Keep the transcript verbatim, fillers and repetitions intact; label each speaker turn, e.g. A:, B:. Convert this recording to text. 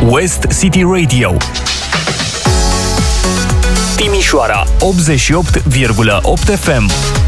A: West City Radio. Timișoara optzeci și opt virgulă opt F M.